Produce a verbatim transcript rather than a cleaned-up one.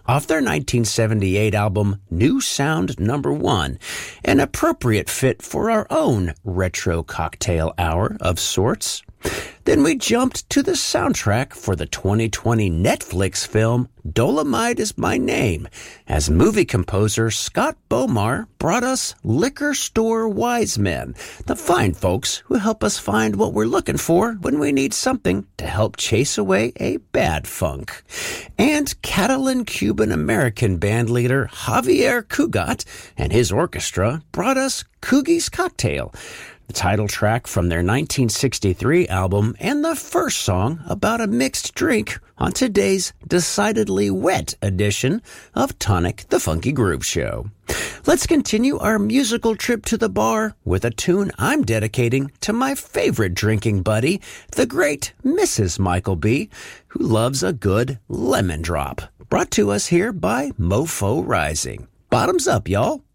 off their nineteen seventy-eight album New Sound Number One, an appropriate fit for our own retro cocktail hour of sorts. Then we jumped to the soundtrack for the twenty twenty Netflix film Dolomite Is My Name, as movie composer Scott Bomar brought us Liquor Store Wise Men, the fine folks who help us find what we're looking for when we need something to help chase away a bad funk. And Catalan-Cuban-American bandleader Javier Cugat and his orchestra brought us Coogie's Cocktail, the title track from their nineteen sixty-three album and the first song about a mixed drink on today's decidedly wet edition of Tonic the Funky Groove Show. Let's continue our musical trip to the bar with a tune I'm dedicating to my favorite drinking buddy, the great Missus Michael B., who loves a good lemon drop, brought to us here by Mofo Rising. Bottoms up, y'all.